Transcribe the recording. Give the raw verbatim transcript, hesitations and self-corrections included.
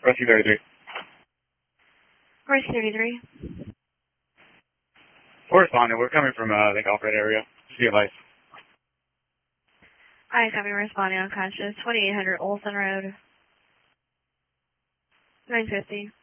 Rescue thirty-three. Rescue thirty-three. We're responding. We're coming from uh, the Alfred area. See advice. I copy responding unconscious. twenty-eight hundred Olson Road. nine fifty.